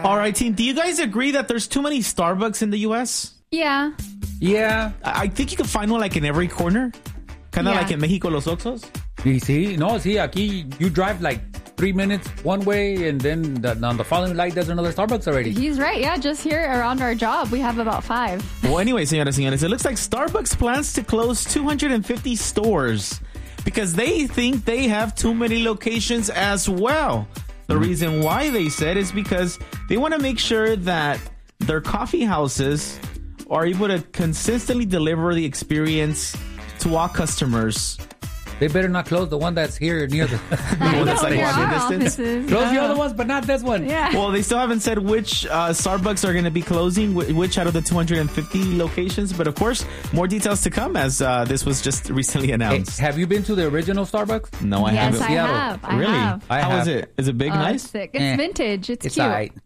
All right, team. Do you guys agree that there's too many Starbucks in the U.S.? Yeah. Yeah. I think you can find one like in every corner. Kind of like in Mexico, Los Oxos. Aquí you drive like 3 minutes one way, and then on the following light, there's another Starbucks already. He's right. Yeah, just here around our job, we have about 5. Well, anyway, señoras, it looks like Starbucks plans to close 250 stores because they think they have too many locations as well. The reason why they said is because they want to make sure that their coffee houses are able to consistently deliver the experience to all customers. They better not close the one that's here near the one that's like walking distance. Close the other ones, but not this one. Yeah. Well, they still haven't said which Starbucks are going to be closing, which out of the 250 locations. But of course, more details to come as this was just recently announced. Hey, have you been to the original Starbucks? No, I yes, haven't. I have. Really? I have. How is it? Is it big? Nice? It's sick. It's vintage. It's cute. All right.